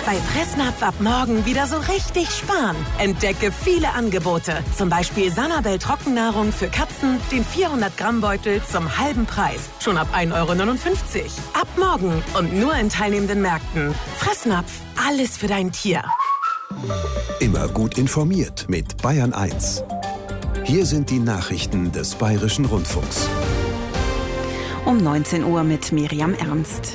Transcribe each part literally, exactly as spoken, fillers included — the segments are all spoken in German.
Bei Fressnapf ab morgen wieder so richtig sparen. Entdecke viele Angebote. Zum Beispiel Sanabel Trockennahrung für Katzen, den vierhundert Gramm Beutel zum halben Preis. Schon ab ein Euro neunundfünfzig. Ab morgen und nur in teilnehmenden Märkten. Fressnapf, alles für dein Tier. Immer gut informiert mit Bayern eins. Hier sind die Nachrichten des Bayerischen Rundfunks. Um neunzehn Uhr mit Miriam Ernst.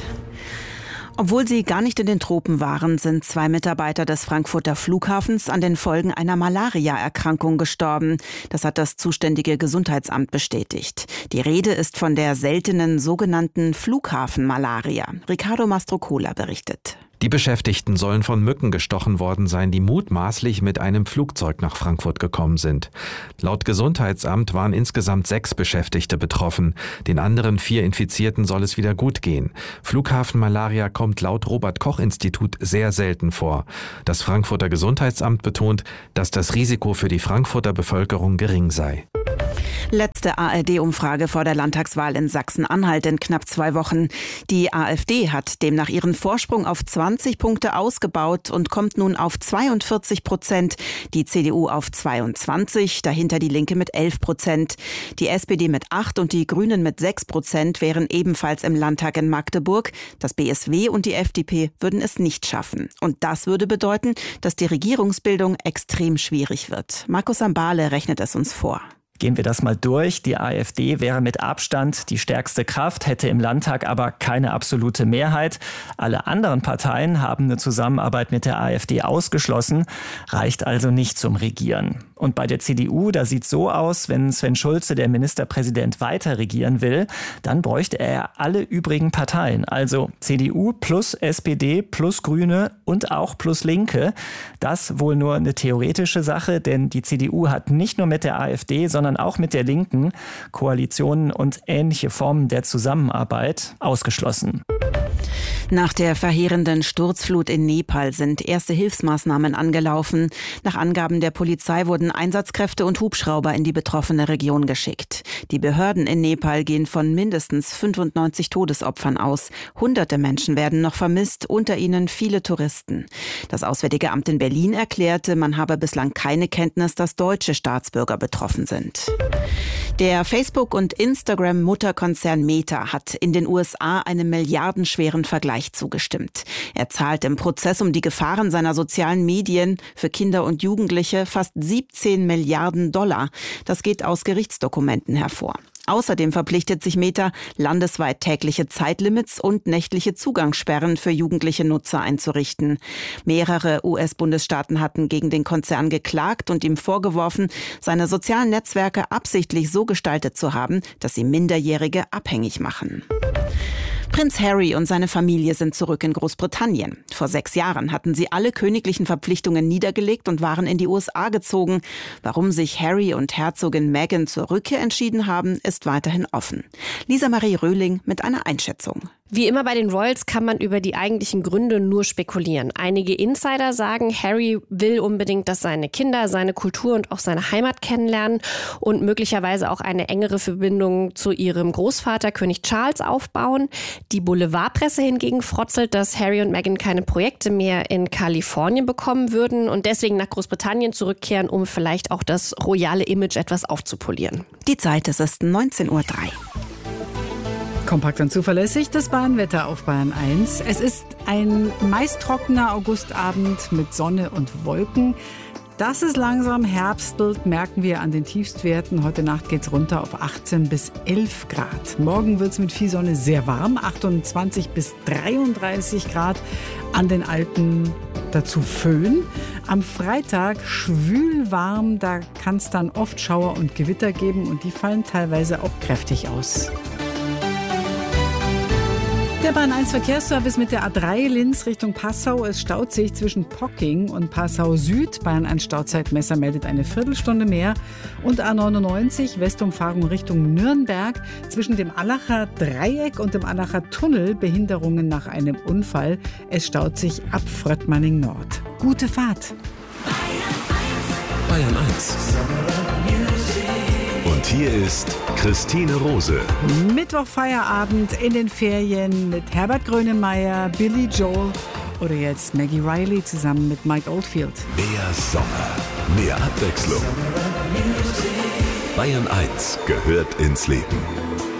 Obwohl sie gar nicht in den Tropen waren, sind zwei Mitarbeiter des Frankfurter Flughafens an den Folgen einer Malaria-Erkrankung gestorben. Das hat das zuständige Gesundheitsamt bestätigt. Die Rede ist von der seltenen sogenannten Flughafenmalaria. Ricardo Mastrocola berichtet. Die Beschäftigten sollen von Mücken gestochen worden sein, die mutmaßlich mit einem Flugzeug nach Frankfurt gekommen sind. Laut Gesundheitsamt waren insgesamt sechs Beschäftigte betroffen. Den anderen vier Infizierten soll es wieder gut gehen. Flughafenmalaria kommt laut Robert-Koch-Institut sehr selten vor. Das Frankfurter Gesundheitsamt betont, dass das Risiko für die Frankfurter Bevölkerung gering sei. Letzte A R D-Umfrage vor der Landtagswahl in Sachsen-Anhalt in knapp zwei Wochen. Die AfD hat demnach ihren Vorsprung auf zwanzig Punkte ausgebaut und kommt nun auf zweiundvierzig Prozent. Die C D U auf zweiundzwanzig, dahinter die Linke mit elf Prozent. Die S P D mit acht und die Grünen mit sechs Prozent wären ebenfalls im Landtag in Magdeburg. Das B S W und die F D P würden es nicht schaffen. Und das würde bedeuten, dass die Regierungsbildung extrem schwierig wird. Markus Sambale rechnet es uns vor. Gehen wir das mal durch. Die AfD wäre mit Abstand die stärkste Kraft, hätte im Landtag aber keine absolute Mehrheit. Alle anderen Parteien haben eine Zusammenarbeit mit der AfD ausgeschlossen, reicht also nicht zum Regieren. Und bei der C D U, da sieht es so aus, wenn Sven Schulze, der Ministerpräsident, weiter regieren will, dann bräuchte er alle übrigen Parteien. Also C D U plus S P D plus Grüne und auch plus Linke. Das wohl nur eine theoretische Sache, denn die C D U hat nicht nur mit der AfD, sondern auch mit der Linken Koalitionen und ähnliche Formen der Zusammenarbeit ausgeschlossen. Nach der verheerenden Sturzflut in Nepal sind erste Hilfsmaßnahmen angelaufen. Nach Angaben der Polizei wurden Einsatzkräfte und Hubschrauber in die betroffene Region geschickt. Die Behörden in Nepal gehen von mindestens fünfundneunzig Todesopfern aus. Hunderte Menschen werden noch vermisst, unter ihnen viele Touristen. Das Auswärtige Amt in Berlin erklärte, man habe bislang keine Kenntnis, dass deutsche Staatsbürger betroffen sind. Der Facebook- und Instagram-Mutterkonzern Meta hat in den U S A einem milliardenschweren Vergleich zugestimmt. Er zahlt im Prozess um die Gefahren seiner sozialen Medien für Kinder und Jugendliche fast siebzehn Milliarden Dollar. Das geht aus Gerichtsdokumenten hervor. Außerdem verpflichtet sich Meta, landesweit tägliche Zeitlimits und nächtliche Zugangssperren für jugendliche Nutzer einzurichten. Mehrere U S-Bundesstaaten hatten gegen den Konzern geklagt und ihm vorgeworfen, seine sozialen Netzwerke absichtlich so gestaltet zu haben, dass sie Minderjährige abhängig machen. Prinz Harry und seine Familie sind zurück in Großbritannien. Vor sechs Jahren hatten sie alle königlichen Verpflichtungen niedergelegt und waren in die U S A gezogen. Warum sich Harry und Herzogin Meghan zur Rückkehr entschieden haben, ist weiterhin offen. Lisa Marie Röhling mit einer Einschätzung. Wie immer bei den Royals kann man über die eigentlichen Gründe nur spekulieren. Einige Insider sagen, Harry will unbedingt, dass seine Kinder seine Kultur und auch seine Heimat kennenlernen und möglicherweise auch eine engere Verbindung zu ihrem Großvater König Charles aufbauen. Die Boulevardpresse hingegen frotzelt, dass Harry und Meghan keine Projekte mehr in Kalifornien bekommen würden und deswegen nach Großbritannien zurückkehren, um vielleicht auch das royale Image etwas aufzupolieren. Die Zeit, es ist neunzehn Uhr drei. Kompakt und zuverlässig, das Bahnwetter auf Bayern eins. Es ist ein meist trockener Augustabend mit Sonne und Wolken. Dass es langsam herbstelt, merken wir an den Tiefstwerten. Heute Nacht geht es runter auf achtzehn bis elf Grad. Morgen wird es mit viel Sonne sehr warm, achtundzwanzig bis dreiunddreißig Grad. An den Alpen dazu Föhn. Am Freitag schwül warm, da kann es dann oft Schauer und Gewitter geben und die fallen teilweise auch kräftig aus. Der Bahn eins Verkehrsservice mit der A drei Linz Richtung Passau. Es staut sich zwischen Pocking und Passau Süd. Bahn eins Stauzeitmesser meldet eine Viertelstunde mehr. Und A neunundneunzig Westumfahrung Richtung Nürnberg. Zwischen dem Allacher Dreieck und dem Allacher Tunnel Behinderungen nach einem Unfall. Es staut sich ab Fröttmanning Nord. Gute Fahrt. Bayern eins. Und hier ist Christine Rose. Mittwoch Feierabend in den Ferien mit Herbert Grönemeyer, Billy Joel Oder jetzt Maggie Riley zusammen mit Mike Oldfield. Mehr Sommer, mehr Abwechslung. Bayern eins gehört ins Leben.